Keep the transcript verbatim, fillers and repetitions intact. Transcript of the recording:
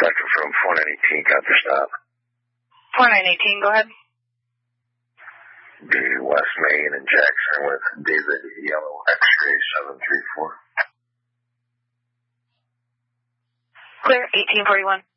Vector from four nine eighteen, got your stop. four nine eighteen, go ahead. The West Main and Jackson with David Yellow X-ray seven three four. Clear, eighteen forty-one.